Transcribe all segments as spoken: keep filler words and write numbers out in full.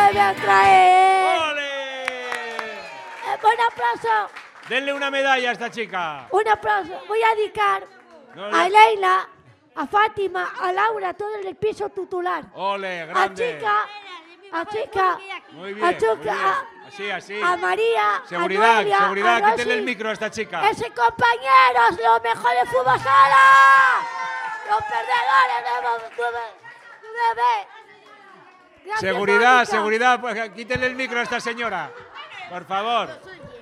me voy a traer. ¡Ole! Eh, buen aplauso. Denle una medalla a esta chica. Un aplauso. Voy a dedicar No, a no. Leila, a Fátima, a Laura, todo el piso titular. Ole, A grande. Chica, a Chica, Muy bien, a muy Chica, bien. a, Así, así. a María, Seguridad, a Noelia, seguridad, a Rosy. quítale el micro a esta chica. Ese compañeros, los mejores fútbol sala. Los perdedores de bebé. Gracias, Seguridad, Mónica. seguridad, pues, quítale el micro a esta señora. Por favor.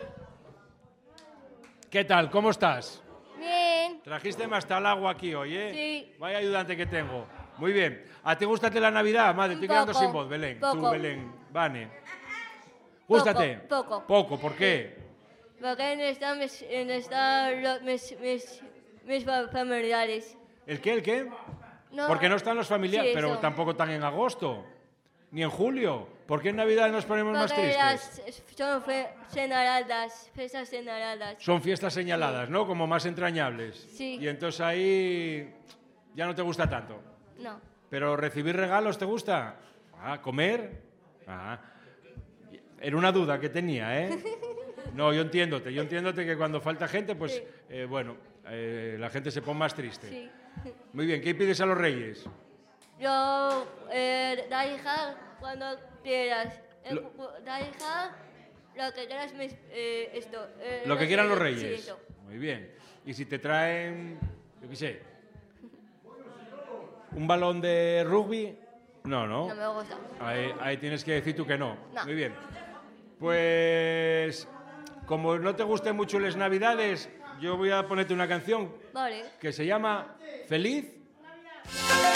¿Qué tal? ¿Cómo estás? Bien. Trajiste hasta el agua aquí hoy, ¿eh? Sí. Vaya ayudante que tengo. Muy bien. ¿A ti gústate la Navidad, madre? Estoy Un quedando poco, sin voz, Belén. poco. Tú, Belén. Vane. ¿Gústate? Poco, poco. Poco, ¿por qué? Porque no están mis, no están los- mis, mis, mis fa- familiares. ¿El qué, el qué? No. Porque no están los familiares, Sí, pero eso. tampoco están en agosto. Ni en julio. ¿Por qué en Navidad nos ponemos más Porque tristes? las son fe- señaladas, fiestas señaladas. Son fiestas señaladas, ¿no? Como más entrañables. Sí. Y entonces ahí ya no te gusta tanto. No. ¿Pero recibir regalos te gusta? Ah, ¿comer? Ah. Era una duda que tenía, ¿eh? No, yo entiéndote. Yo entiéndote que cuando falta gente, pues, Sí. eh, bueno, eh, la gente se pone más triste. Sí. Muy bien, ¿qué pides a los reyes? Yo, eh, la hija, cuando quieras. Eh, Lo- cu- La hija, lo que quieras, mis, eh, esto. eh, Lo que quieran los Sí, reyes. eso. Muy bien. ¿Y si te traen, yo qué sé, un balón de rugby? No, no. No me gusta. Ahí, ahí tienes que decir tú que no. No. Muy bien. Pues, como no te gusten mucho las Navidades, yo voy a ponerte una canción Vale. que se llama Feliz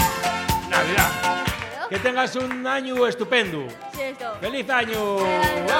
Navidad. Que tengas un año estupendo. Sí, esto. ¡Feliz año! Feliz año.